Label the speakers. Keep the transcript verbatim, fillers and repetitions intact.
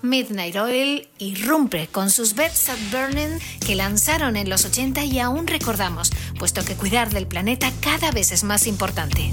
Speaker 1: Midnight Oil irrumpe con sus Bed Stop Burning que lanzaron en los ochenta y aún recordamos, puesto que cuidar del planeta cada vez es más importante.